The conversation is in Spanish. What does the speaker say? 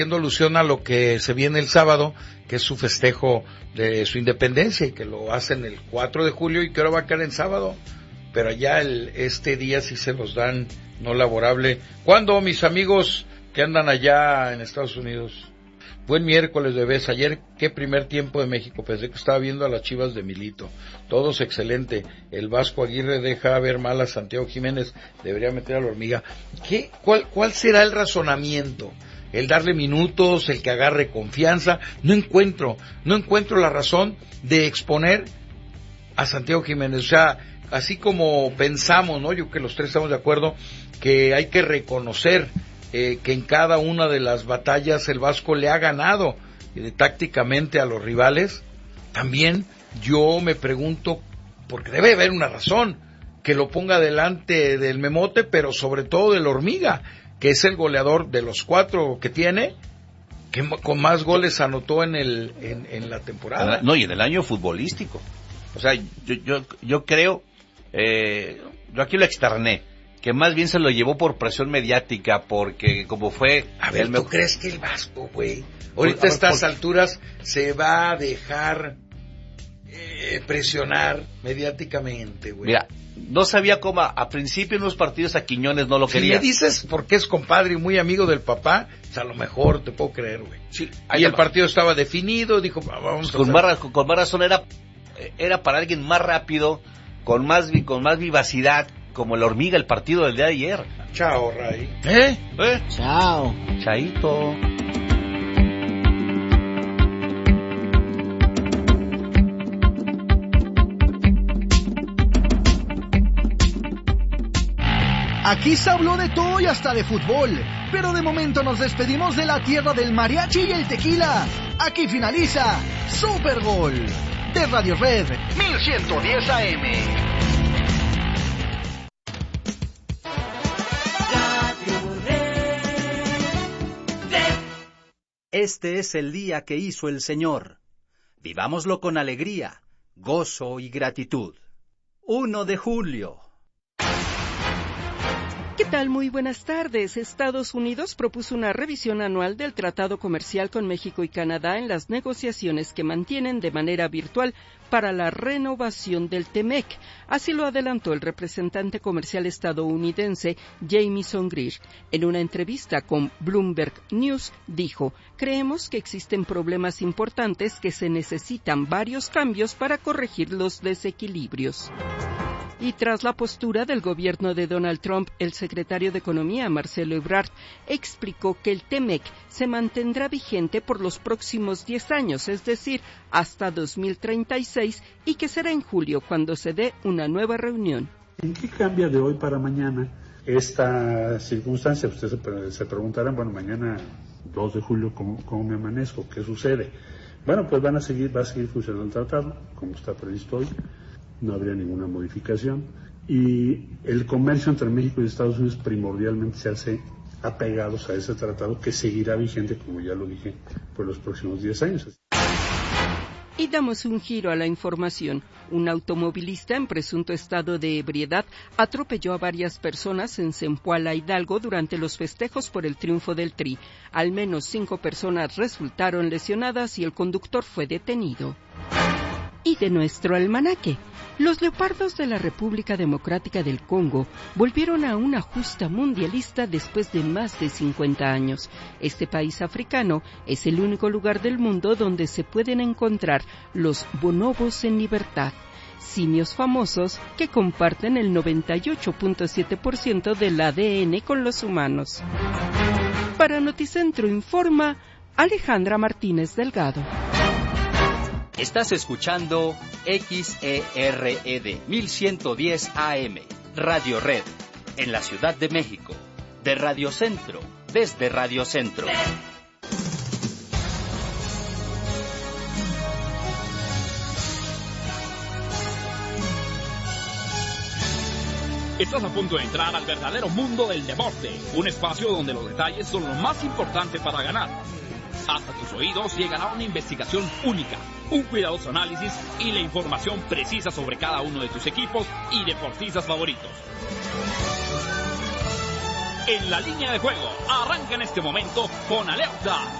haciendo alusión a lo que se viene el sábado, que es su festejo de su independencia y que lo hacen el 4 de julio y que ahora va a caer en sábado, pero allá este día sí se los dan no laborable. ¿Cuándo, mis amigos que andan allá en Estados Unidos? Buen miércoles, bebés. Ayer, qué primer tiempo de México. Pensé que estaba viendo a las Chivas de Milito. Todos excelente. El Vasco Aguirre deja ver mal a Santiago Jiménez. Debería meter a la Hormiga. ¿Cuál será el razonamiento? El darle minutos, el que agarre confianza. No encuentro la razón de exponer a Santiago Jiménez. O sea, así como pensamos, ¿no? Yo creo que los tres estamos de acuerdo que hay que reconocer que en cada una de las batallas el Vasco le ha ganado tácticamente a los rivales. También yo me pregunto, porque debe haber una razón, que lo ponga delante del Memote, pero sobre todo del Hormiga, que es el goleador de los 4 que tiene, que con más goles anotó en la temporada. No, y en el año futbolístico. O sea, yo creo, yo aquí lo externé, que más bien se lo llevó por presión mediática, porque como fue... A ver, ¿tú crees que el Vasco, güey, ahorita a estas alturas se va a dejar presionar mediáticamente, güey? Mira, no sabía cómo, a principio en los partidos a Quiñones no lo quería. Si me dices porque es compadre y muy amigo del papá, pues a lo mejor te puedo creer, güey. Sí, y el partido estaba definido, dijo, vamos con más razón era para alguien más rápido, con más vivacidad, como la Hormiga el partido del día de ayer. Chao, Ray. Chao. Chaito. Aquí se habló de todo y hasta de fútbol, pero de momento nos despedimos de la tierra del mariachi y el tequila. Aquí finaliza Super Gol de Radio Red 1110 AM. Este es el día que hizo el Señor. Vivámoslo con alegría, gozo y gratitud. 1 de julio. ¿Qué tal? Muy buenas tardes. Estados Unidos propuso una revisión anual del Tratado Comercial con México y Canadá en las negociaciones que mantienen de manera virtual para la renovación del TEMEC. Así lo adelantó el representante comercial estadounidense Jamieson Greer. En una entrevista con Bloomberg News dijo: creemos que existen problemas importantes que se necesitan varios cambios para corregir los desequilibrios. Y tras la postura del gobierno de Donald Trump, el secretario de Economía, Marcelo Ebrard, explicó que el TEMEC se mantendrá vigente por los próximos 10 años, es decir, hasta 2036, y que será en julio cuando se dé una nueva reunión. ¿En qué cambia de hoy para mañana esta circunstancia? Ustedes se preguntarán, bueno, mañana 2 de julio, ¿cómo me amanezco? ¿Qué sucede? Bueno, pues va a seguir funcionando el tratado, como está previsto hoy. No habría ninguna modificación, y el comercio entre México y Estados Unidos primordialmente se hace apegados a ese tratado, que seguirá vigente, como ya lo dije, por los próximos 10 años. Y damos un giro a la información. Un automovilista en presunto estado de ebriedad atropelló a varias personas en Zempoala, Hidalgo, durante los festejos por el triunfo del Tri. Al menos 5 personas resultaron lesionadas y el conductor fue detenido. Y de nuestro almanaque, los leopardos de la República Democrática del Congo volvieron a una justa mundialista después de más de 50 años. Este país africano es el único lugar del mundo donde se pueden encontrar los bonobos en libertad, simios famosos que comparten el 98.7% del ADN con los humanos. Para Noticentro Informa, Alejandra Martínez Delgado. Estás escuchando XERED 1110 AM, Radio Red, en la Ciudad de México, de Radio Centro, desde Radio Centro. Estás a punto de entrar al verdadero mundo del deporte, un espacio donde los detalles son lo más importante para ganar. Hasta tus oídos llegará una investigación única, un cuidadoso análisis y la información precisa sobre cada uno de tus equipos y deportistas favoritos. En la línea de juego, arranca en este momento con alerta